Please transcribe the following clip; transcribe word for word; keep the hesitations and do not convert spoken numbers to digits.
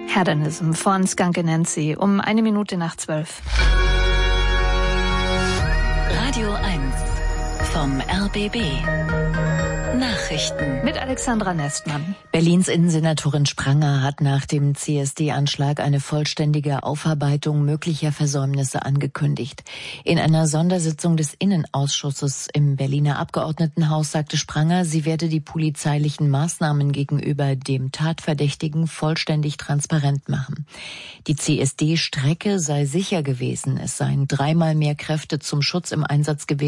Hedonism von Skunk Anansi um eine Minute nach zwölf. Radio eins vom R B B. Nachrichten mit Alexandra Nestmann. Berlins Innensenatorin Spranger hat nach dem C S D-Anschlag eine vollständige Aufarbeitung möglicher Versäumnisse angekündigt. In einer Sondersitzung des Innenausschusses im Berliner Abgeordnetenhaus sagte Spranger, sie werde die polizeilichen Maßnahmen gegenüber dem Tatverdächtigen vollständig transparent machen. Die C S D-Strecke sei sicher gewesen. Es seien dreimal mehr Kräfte zum Schutz im Einsatz gewesen